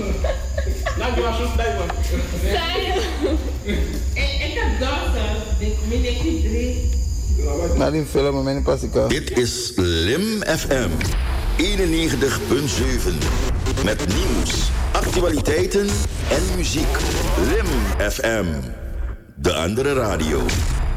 Nou, je was zo blij man. Ik heb dansen. Meneer Kudri. Na die film, mijn Pasika. Dit is Lim FM 91.7. Met nieuws, actualiteiten en muziek. Lim FM. De andere radio.